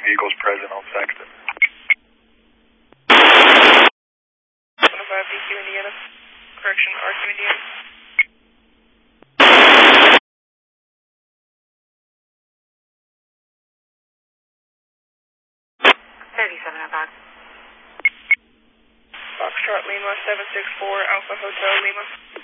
vehicles present on Saxton. 105 BQ Indiana. Correction, RQ Indiana. 3705. Foxtrot Lima 764 Alpha Hotel Lima.